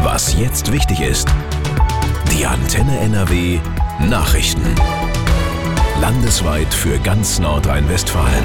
Was jetzt wichtig ist. Die Antenne NRW Nachrichten. Landesweit für ganz Nordrhein-Westfalen.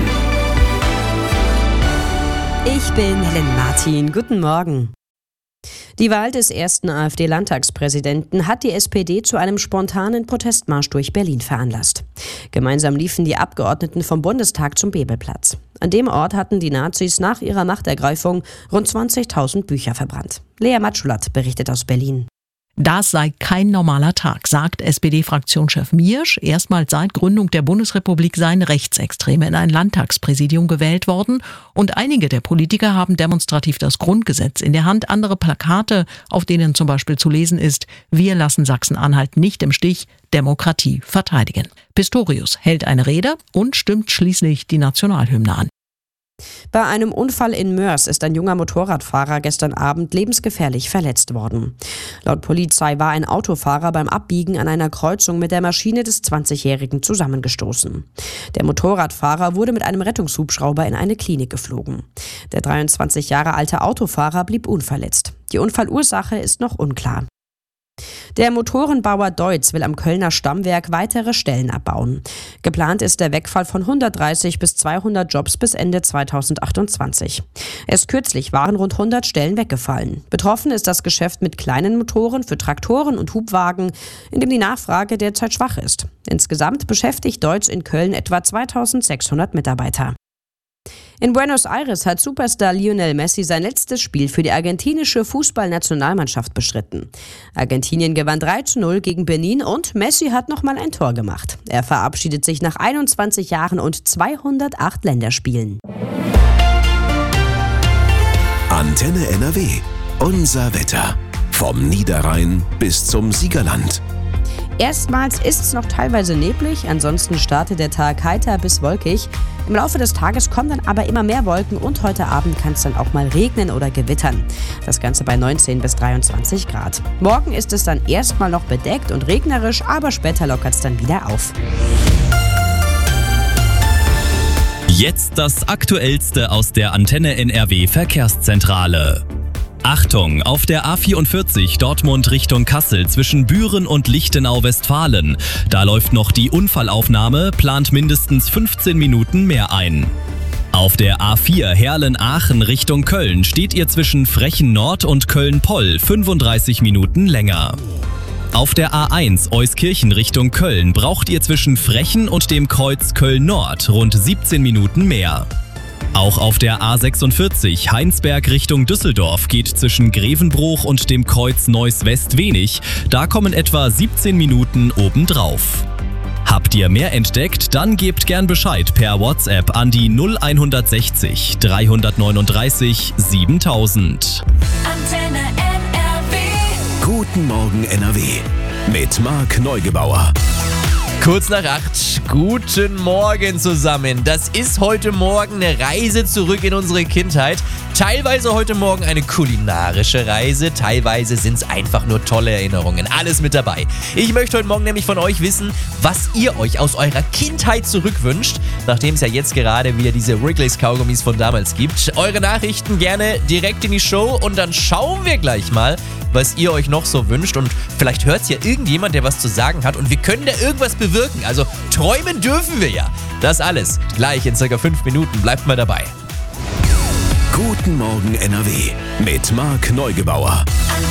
Ich bin Helen Martin. Guten Morgen. Die Wahl des ersten AfD-Landtagspräsidenten hat die SPD zu einem spontanen Protestmarsch durch Berlin veranlasst. Gemeinsam liefen die Abgeordneten vom Bundestag zum Bebelplatz. An dem Ort hatten die Nazis nach ihrer Machtergreifung rund 20.000 Bücher verbrannt. Lea Matschulat berichtet aus Berlin. Das sei kein normaler Tag, sagt SPD-Fraktionschef Miersch. Erstmals seit Gründung der Bundesrepublik seien Rechtsextreme in ein Landtagspräsidium gewählt worden. Und einige der Politiker haben demonstrativ das Grundgesetz in der Hand, andere Plakate, auf denen zum Beispiel zu lesen ist: Wir lassen Sachsen-Anhalt nicht im Stich, Demokratie verteidigen. Pistorius hält eine Rede und stimmt schließlich die Nationalhymne an. Bei einem Unfall in Moers ist ein junger Motorradfahrer gestern Abend lebensgefährlich verletzt worden. Laut Polizei war ein Autofahrer beim Abbiegen an einer Kreuzung mit der Maschine des 20-Jährigen zusammengestoßen. Der Motorradfahrer wurde mit einem Rettungshubschrauber in eine Klinik geflogen. Der 23 Jahre alte Autofahrer blieb unverletzt. Die Unfallursache ist noch unklar. Der Motorenbauer Deutz will am Kölner Stammwerk weitere Stellen abbauen. Geplant ist der Wegfall von 130 bis 200 Jobs bis Ende 2028. Erst kürzlich waren rund 100 Stellen weggefallen. Betroffen ist das Geschäft mit kleinen Motoren für Traktoren und Hubwagen, in dem die Nachfrage derzeit schwach ist. Insgesamt beschäftigt Deutz in Köln etwa 2600 Mitarbeiter. In Buenos Aires hat Superstar Lionel Messi sein letztes Spiel für die argentinische Fußballnationalmannschaft bestritten. Argentinien gewann 3:0 gegen Benin und Messi hat nochmal ein Tor gemacht. Er verabschiedet sich nach 21 Jahren und 208 Länderspielen. Antenne NRW. Unser Wetter. Vom Niederrhein bis zum Siegerland. Erstmals ist es noch teilweise neblig, ansonsten startet der Tag heiter bis wolkig. Im Laufe des Tages kommen dann aber immer mehr Wolken und heute Abend kann es dann auch mal regnen oder gewittern. Das Ganze bei 19 bis 23 Grad. Morgen ist es dann erstmal noch bedeckt und regnerisch, aber später lockert es dann wieder auf. Jetzt das Aktuellste aus der Antenne NRW Verkehrszentrale. Achtung, auf der A44 Dortmund Richtung Kassel zwischen Büren und Lichtenau, Westfalen. Da läuft noch die Unfallaufnahme, plant mindestens 15 Minuten mehr ein. Auf der A4 Herlen-Aachen Richtung Köln steht ihr zwischen Frechen Nord und Köln-Poll 35 Minuten länger. Auf der A1 Euskirchen Richtung Köln braucht ihr zwischen Frechen und dem Kreuz Köln-Nord rund 17 Minuten mehr. Auch auf der A46 Heinsberg Richtung Düsseldorf geht zwischen Grevenbruch und dem Kreuz Neuss-West wenig. Da kommen etwa 17 Minuten obendrauf. Habt ihr mehr entdeckt? Dann gebt gern Bescheid per WhatsApp an die 0160 339 7000. Antenne NRW. Guten Morgen NRW. Mit Marc Neugebauer. Kurz nach 8, guten Morgen zusammen. Das ist heute Morgen eine Reise zurück in unsere Kindheit. Teilweise heute Morgen eine kulinarische Reise, teilweise sind es einfach nur tolle Erinnerungen. Alles mit dabei. Ich möchte heute Morgen nämlich von euch wissen, was ihr euch aus eurer Kindheit zurückwünscht, nachdem es ja jetzt gerade wieder diese Wrigley's Kaugummis von damals gibt. Eure Nachrichten gerne direkt in die Show und dann schauen wir gleich mal, was ihr euch noch so wünscht. Und vielleicht hört es ja irgendjemand, der was zu sagen hat und wir können da irgendwas bewirken. Also träumen dürfen wir ja. Das alles gleich in ca. 5 Minuten. Bleibt mal dabei. Guten Morgen NRW mit Marc Neugebauer.